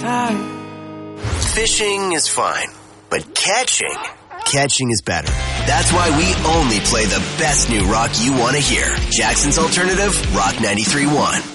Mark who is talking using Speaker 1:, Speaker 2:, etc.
Speaker 1: time.
Speaker 2: Fishing is fine, but catching is better. That's why we only play the best new rock you want to hear. Jackson's Alternative, Rock 93.1.